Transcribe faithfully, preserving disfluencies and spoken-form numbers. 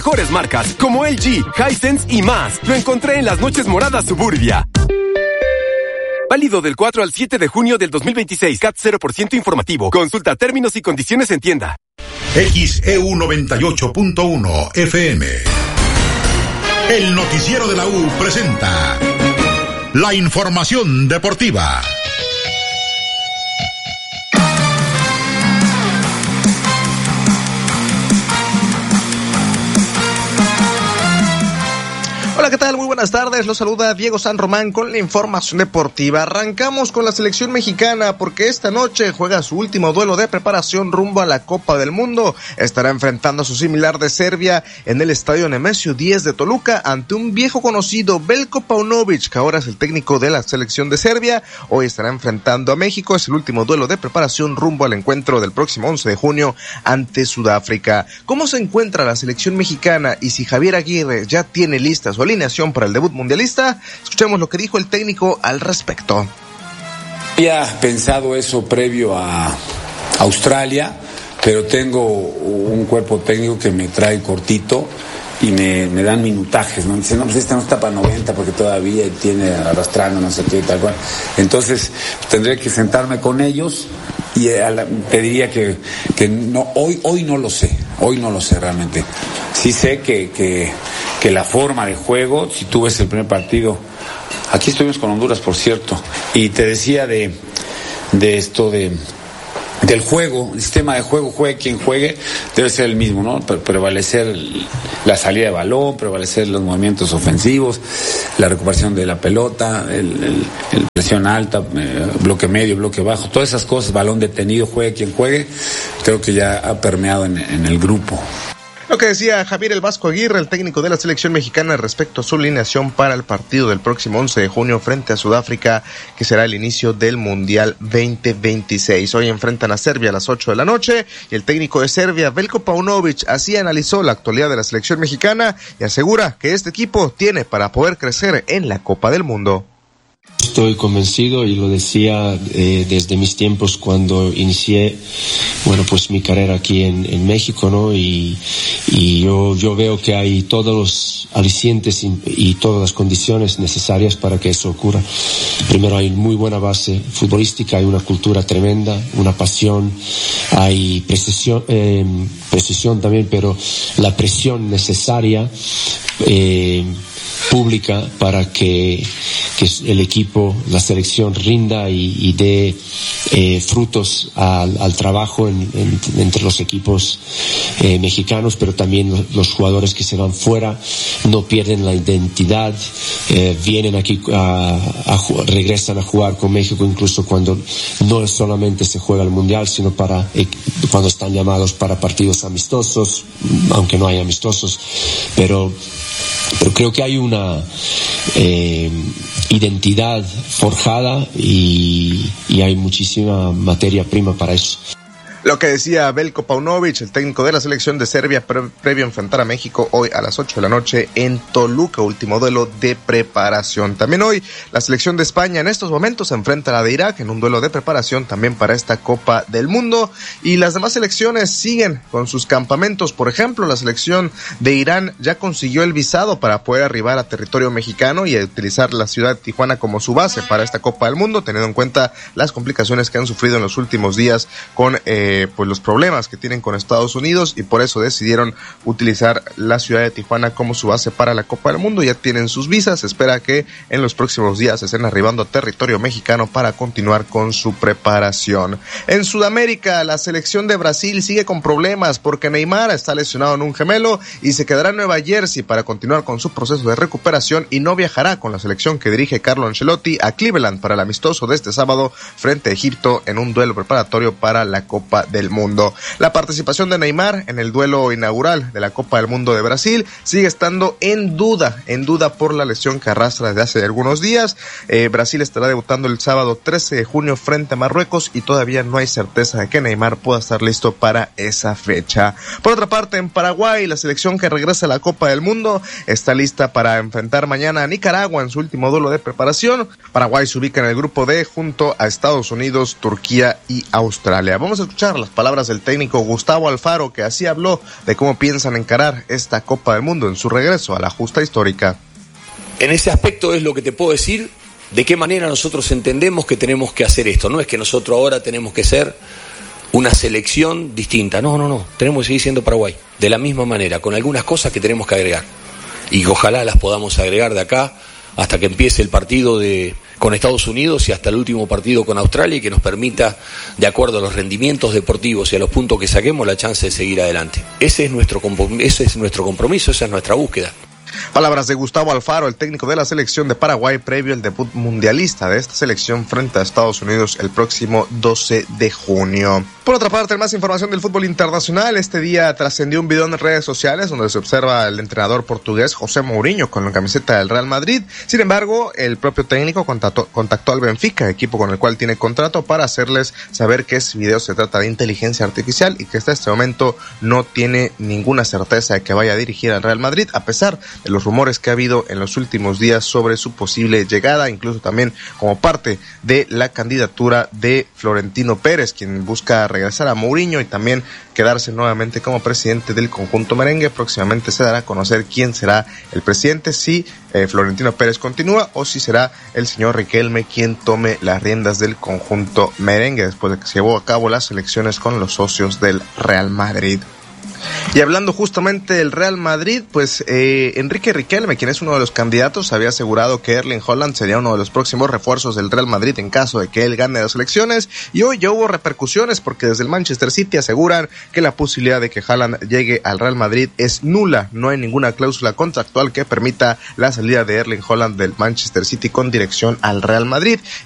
Mejores marcas como L G, Hisense y más. Lo encontré en las noches moradas Suburbia. Válido del cuatro al siete de junio del dos mil veintiséis. C A T cero por ciento informativo. Consulta términos y condiciones en tienda. X E U noventa y ocho punto uno F M. El noticiero de la U presenta la información deportiva. Hola, ¿qué tal? Muy buenas tardes. Los saluda Diego San Román con la información deportiva. Arrancamos con la selección mexicana porque esta noche juega su último duelo de preparación rumbo a la Copa del Mundo. Estará enfrentando a su similar de Serbia en el estadio Nemesio diez de Toluca ante un viejo conocido, Veljko Paunović, que ahora es el técnico de la selección de Serbia. Hoy estará enfrentando a México. Es el último duelo de preparación rumbo al encuentro del próximo once de junio ante Sudáfrica. ¿Cómo se encuentra la selección mexicana y si Javier Aguirre ya tiene lista su alineación para el debut mundialista? Escuchemos lo que dijo el técnico al respecto. Había pensado eso previo a Australia, pero tengo un cuerpo técnico que me trae cortito y me, me dan minutajes, ¿no? Dicen, no, pues este no está para noventa porque todavía tiene arrastrando, no sé qué, tal cual. Entonces, tendré que sentarme con ellos y la, te diría que, que no, hoy, hoy no lo sé, hoy no lo sé realmente. Sí sé que, que, que la forma de juego, si tú ves el primer partido, aquí estuvimos con Honduras, por cierto, y te decía de, de esto de... del juego, el sistema de juego, juegue quien juegue, debe ser el mismo, ¿no? Pre- prevalecer la salida de balón, prevalecer los movimientos ofensivos, la recuperación de la pelota, el, el, el presión alta, eh, bloque medio, bloque bajo, todas esas cosas, balón detenido, juegue quien juegue, creo que ya ha permeado en, en el grupo. Lo que decía Javier El Vasco Aguirre, el técnico de la selección mexicana, respecto a su alineación para el partido del próximo once de junio frente a Sudáfrica, que será el inicio del Mundial veinte veintiséis. Hoy enfrentan a Serbia a las ocho de la noche y el técnico de Serbia, Veljko Paunović, así analizó la actualidad de la selección mexicana y asegura que este equipo tiene para poder crecer en la Copa del Mundo. Estoy convencido y lo decía eh, desde mis tiempos cuando inicié, bueno, pues mi carrera aquí en, en México, ¿no? Y, y yo, yo veo que hay todos los alicientes y, y todas las condiciones necesarias para que eso ocurra. Primero, hay muy buena base futbolística, hay una cultura tremenda, una pasión, hay precisión, eh, precisión también, pero la presión necesaria, eh, pública para que, que el equipo, la selección rinda y, y dé eh, frutos al, al trabajo en, en, entre los equipos eh, mexicanos, pero también los, los jugadores que se van fuera no pierden la identidad, eh, vienen aquí a, a regresan a jugar con México incluso cuando no solamente se juega el mundial, sino para eh, cuando están llamados para partidos amistosos, aunque no hay amistosos, pero pero creo que hay una eh, identidad forjada y, y hay muchísima materia prima para eso. Lo que decía Veljko Paunović, el técnico de la selección de Serbia, pre- previo a enfrentar a México hoy a las ocho de la noche en Toluca, último duelo de preparación. También hoy la selección de España en estos momentos se enfrenta a la de Irak en un duelo de preparación también para esta Copa del Mundo. Y las demás selecciones siguen con sus campamentos. Por ejemplo, la selección de Irán ya consiguió el visado para poder arribar a territorio mexicano y utilizar la ciudad de Tijuana como su base para esta Copa del Mundo, teniendo en cuenta las complicaciones que han sufrido en los últimos días con eh, Eh, pues los problemas que tienen con Estados Unidos, y por eso decidieron utilizar la ciudad de Tijuana como su base para la Copa del Mundo. Ya tienen sus visas, se espera que en los próximos días estén arribando a territorio mexicano para continuar con su preparación. En Sudamérica, la selección de Brasil sigue con problemas porque Neymar está lesionado en un gemelo y se quedará en Nueva Jersey para continuar con su proceso de recuperación y no viajará con la selección que dirige Carlo Ancelotti a Cleveland para el amistoso de este sábado frente a Egipto en un duelo preparatorio para la Copa del Mundo. La participación de Neymar en el duelo inaugural de la Copa del Mundo de Brasil sigue estando en duda, en duda por la lesión que arrastra desde hace algunos días. Eh, Brasil estará debutando el sábado trece de junio frente a Marruecos y todavía no hay certeza de que Neymar pueda estar listo para esa fecha. Por otra parte, en Paraguay, la selección que regresa a la Copa del Mundo está lista para enfrentar mañana a Nicaragua en su último duelo de preparación. Paraguay se ubica en el grupo D junto a Estados Unidos, Turquía y Australia. Vamos a escuchar escuchar las palabras del técnico Gustavo Alfaro, que así habló de cómo piensan encarar esta Copa del Mundo en su regreso a la justa histórica. En ese aspecto es lo que te puedo decir, de qué manera nosotros entendemos que tenemos que hacer esto. No es que nosotros ahora tenemos que ser una selección distinta, no, no, no, tenemos que seguir siendo Paraguay, de la misma manera, con algunas cosas que tenemos que agregar, y ojalá las podamos agregar de acá hasta que empiece el partido de con Estados Unidos y hasta el último partido con Australia, y que nos permita, de acuerdo a los rendimientos deportivos y a los puntos que saquemos, la chance de seguir adelante. Ese es nuestro compromiso, ese es nuestro compromiso, esa es nuestra búsqueda. Palabras de Gustavo Alfaro, el técnico de la selección de Paraguay, previo al debut mundialista de esta selección frente a Estados Unidos el próximo doce de junio. Por otra parte, más información del fútbol internacional. Este día trascendió un video en redes sociales donde se observa al entrenador portugués José Mourinho con la camiseta del Real Madrid. Sin embargo, el propio técnico contactó, contactó al Benfica, equipo con el cual tiene contrato, para hacerles saber que ese video se trata de inteligencia artificial y que hasta este momento no tiene ninguna certeza de que vaya a dirigir al Real Madrid, a pesar de los rumores que ha habido en los últimos días sobre su posible llegada, incluso también como parte de la candidatura de Florentino Pérez, quien busca regresar a Mourinho y también quedarse nuevamente como presidente del conjunto merengue. Próximamente se dará a conocer quién será el presidente, si eh, Florentino Pérez continúa o si será el señor Riquelme quien tome las riendas del conjunto merengue después de que se llevó a cabo las elecciones con los socios del Real Madrid. Y hablando justamente del Real Madrid, pues eh, Enrique Riquelme, quien es uno de los candidatos, había asegurado que Erling Haaland sería uno de los próximos refuerzos del Real Madrid en caso de que él gane las elecciones, y hoy ya hubo repercusiones porque desde el Manchester City aseguran que la posibilidad de que Haaland llegue al Real Madrid es nula. No hay ninguna cláusula contractual que permita la salida de Erling Haaland del Manchester City con dirección al Real Madrid,